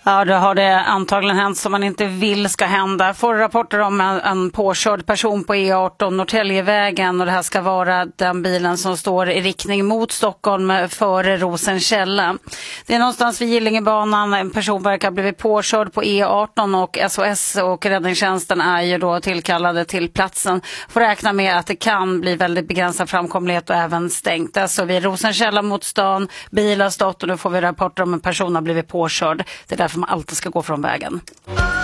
Ja, det har det antagligen hänt som man inte vill ska hända. Får rapporter om en påkörd person på E18 Norrtäljevägen, och det här ska vara den bilen som står i riktning mot Stockholm före Rosenkälla. Det är någonstans vid Gillingebanan. En person verkar ha blivit påkörd på E18 och SOS och räddningstjänsten är ju då tillkallade till platsen. Får räkna med att det kan bli väldigt begränsad framkomlighet och även stängt. Alltså vid Rosenkälla mot stan, bil har stått och nu får vi rapporter om en person har blivit påkörd. Det är därför man alltid ska gå från vägen.